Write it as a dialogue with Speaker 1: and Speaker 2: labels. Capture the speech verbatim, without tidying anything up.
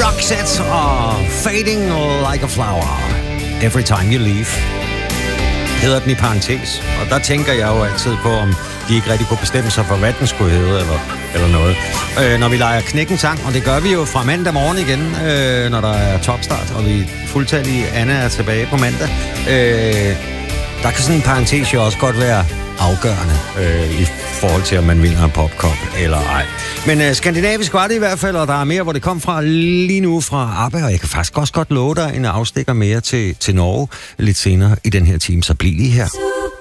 Speaker 1: Roxette og Fading Like a Flower. Every Time You Leave hedder den i parentes. Og der tænker jeg jo altid på, om de ikke rigtig kunne bestemme sig for, hvad den skulle hedde, eller, eller noget. Øh, når vi leger Knækken Sang, og det gør vi jo fra mandag morgen igen, øh, når der er topstart, og vi fuldtallige Anna er tilbage på mandag. Øh, der kan sådan en parentes jo også godt være afgørende øh, i forhold til, om man vinder en popkop eller ej. Men øh, skandinavisk var det i hvert fald, og der er mere, hvor det kom fra lige nu fra ABBA, og jeg kan faktisk også godt love dig en afstikker mere til, til Norge lidt senere i den her time, så bliv lige her.